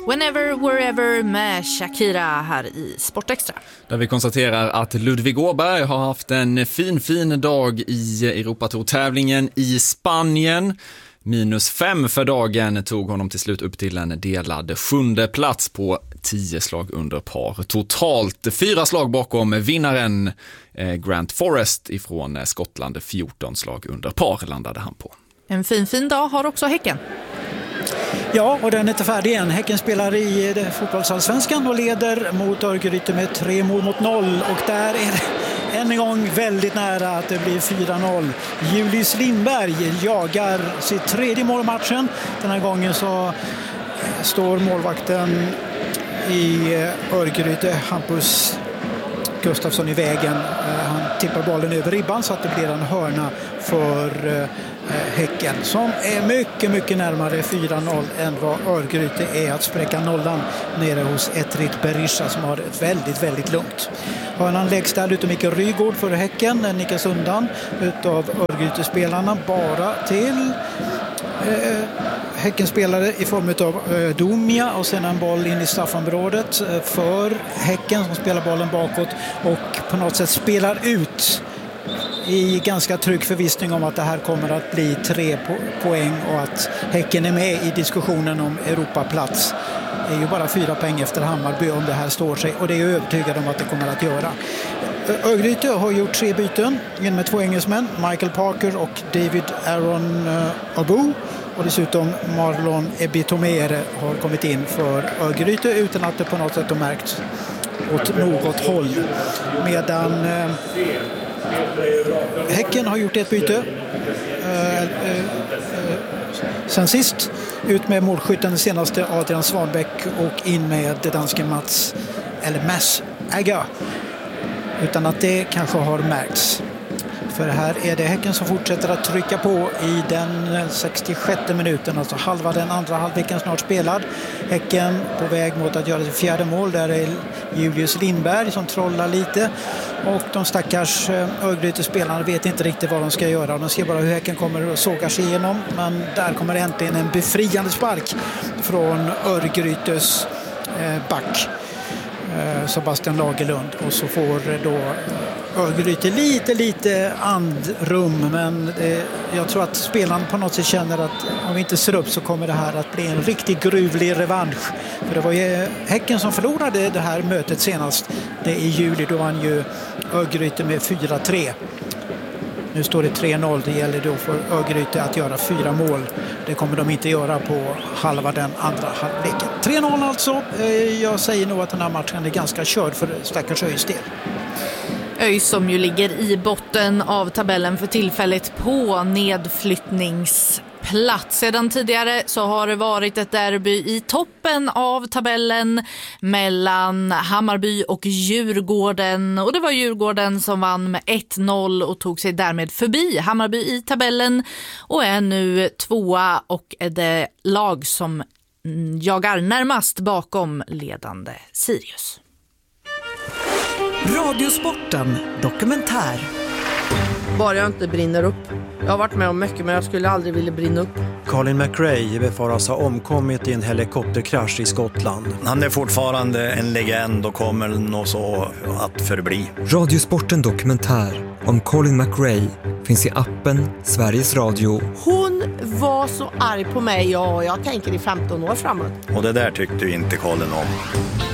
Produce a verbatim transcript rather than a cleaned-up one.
Whenever, wherever med Shakira här i Sportextra. Där vi konstaterar att Ludvig Åberg har haft en fin, fin dag i Europatour-tävlingen i Spanien. Minus fem för dagen tog honom till slut upp till en delad sjunde plats på tio slag under par. Totalt fyra slag bakom vinnaren Grant Forrest ifrån Skottland. fjorton slag under par landade han på. En fin, fin dag har också Häcken. Ja, och den är inte färdig än. Häcken spelar i fotbollsallsvenskan och leder mot Örgryte med tre mål mot noll. Och där är det än en gång väldigt nära att det blir fyra noll. Julius Lindberg jagar sitt tredje mål i matchen. Den här gången så står målvakten i Örgryte, Hampus Gustafsson, i vägen. Han tippar bollen över ribban så att det blir en hörna för Häcken, som är mycket, mycket närmare fyra noll än vad Örgryte är att spräcka nollan nere hos Etrit Berisha, som har ett väldigt, väldigt lugnt. Hörnan läggs där utav Mikael Rygaard för Häcken, den nickas undan utav Örgryte-spelarna bara till eh, Häcken-spelare i form av eh, Domia, och sen en boll in i straffområdet eh, för Häcken, som spelar bollen bakåt och på något sätt spelar ut i ganska trygg förvissning om att det här kommer att bli tre po- poäng och att Häcken är med i diskussionen om Europaplats. Det är ju bara fyra poäng efter Hammarby om det här står sig, och det är jag övertygad om att det kommer att göra. Örgryte har gjort tre byten in med två engelsmän, Michael Parker och David Aaron uh, Abu, och dessutom Marlon Ebitomere har kommit in för Örgryte utan att det på något sätt har märkts åt något håll. Medan uh, Häcken har gjort ett byte uh, uh, uh, sen sist, ut med målskytten den senaste Adrian Svanbäck och in med det danske Mats eller Mads Agger, utan att det kanske har märkts. För här är det Häcken som fortsätter att trycka på i den sextiosjätte minuten, alltså halva den andra halvleken snart spelad. Häcken på väg mot att göra det fjärde mål. Där är Julius Lindberg som trollar lite, och de stackars Örgryte-spelarna vet inte riktigt vad de ska göra. De ser bara hur Häcken kommer och sågar sig igenom, men där kommer äntligen en befriande spark från Örgrytes back Sebastian Lagerlund, och så får då Örgryte lite lite andrum, men det, jag tror att spelarna på något sätt känner att om vi inte ser upp så kommer det här att bli en riktigt gruvlig revansch. För det var ju Häcken som förlorade det här mötet senast, det i juli, då vann ju Örgryte med fyra tre. Nu står det tre noll, det gäller då för Örgryte att göra fyra mål. Det kommer de inte göra på halva den andra halvleken. tre noll alltså. Jag säger nog att den här matchen är ganska körd för stackars ÖIS del. ÖIS som ju ligger i botten av tabellen för tillfället på nedflyttningsplats. Sedan tidigare så har det varit ett derby i toppen av tabellen mellan Hammarby och Djurgården. Och det var Djurgården som vann med ett noll och tog sig därmed förbi Hammarby i tabellen och är nu tvåa och är det lag som jagar närmast bakom ledande Sirius. Radiosporten dokumentär. Bara jag inte brinner upp. Jag har varit med om mycket, men jag skulle aldrig vilja brinna upp. Colin McRae befaras ha omkommit i en helikopterkrasch i Skottland. Han är fortfarande en legend och kommer nog så att förbli. Radiosporten dokumentär om Colin McRae finns i appen Sveriges Radio. Hon var så arg på mig, och jag tänker i femton år framåt. Och det där tyckte ju inte Colin om.